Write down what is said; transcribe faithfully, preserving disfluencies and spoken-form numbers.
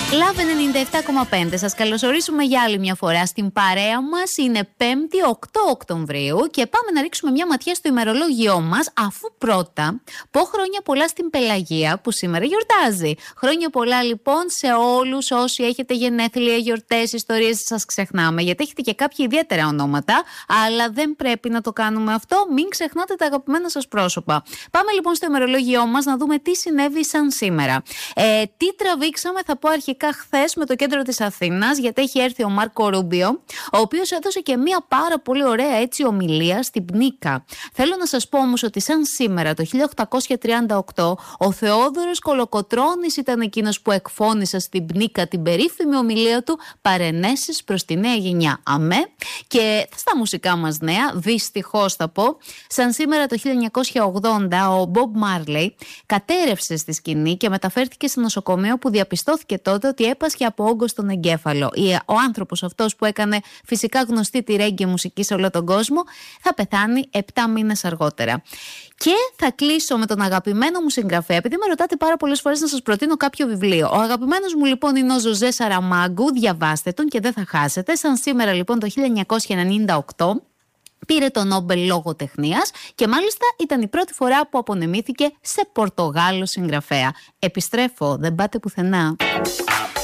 Love ενενήντα επτά κόμμα πέντε. Σας καλωσορίσουμε για άλλη μια φορά στην παρέα μας. Είναι πέμπτη, οκτώ Οκτωβρίου και πάμε να ρίξουμε μια ματιά στο ημερολόγιό μας, αφού πρώτα πω χρόνια πολλά στην Πελαγία που σήμερα γιορτάζει. Χρόνια πολλά λοιπόν σε όλους όσοι έχετε γενέθλια, γιορτές, ιστορίες, σας ξεχνάμε, γιατί έχετε και κάποια ιδιαίτερα ονόματα, αλλά δεν πρέπει να το κάνουμε αυτό. Μην ξεχνάτε τα αγαπημένα σας πρόσωπα. Πάμε λοιπόν στο ημερολόγιό μας να δούμε τι συνέβη σαν σήμερα. Ε, τι τραβήξαμε, θα πω αρχικά χθες με το κέντρο της Αθήνας, γιατί έχει έρθει ο Μάρκο Ρούμπιο, ο οποίος έδωσε και μία πάρα πολύ ωραία έτσι ομιλία στην Πνίκα. Θέλω να σας πω όμως ότι σαν σήμερα το χίλια οκτακόσια τριάντα οκτώ ο Θεόδωρος Κολοκοτρώνης ήταν εκείνος που εκφώνησε στην Πνίκα την περίφημη ομιλία του «Παρενέσεις προς τη νέα γενιά». Αμέ. Και στα μουσικά μας νέα, δυστυχώς θα πω, σαν σήμερα το χίλια εννιακόσια ογδόντα ο Μπομπ Μάρλεϊ κατέρευσε στη σκηνή και μεταφέρθηκε σε νοσοκομείο που διαπιστώθηκε τότε ότι έπασχε από όγκο στον εγκέφαλο. Ο άνθρωπος αυτός που έκανε φυσικά γνωστή τη ρέγγε μουσική σε όλο τον κόσμο θα πεθάνει επτά μήνες αργότερα. Και θα κλείσω με τον αγαπημένο μου συγγραφέα, επειδή με ρωτάτε πάρα πολλές φορές να σας προτείνω κάποιο βιβλίο. Ο αγαπημένος μου λοιπόν είναι ο Ζωζέ Σαραμάγκου, διαβάστε τον και δεν θα χάσετε. Σαν σήμερα λοιπόν το χίλια εννιακόσια ενενήντα οκτώ πήρε το Νόμπελ Λογοτεχνίας και μάλιστα ήταν η πρώτη φορά που απονεμήθηκε σε Πορτογάλο συγγραφέα. Επιστρέφω, δεν πάτε πουθενά.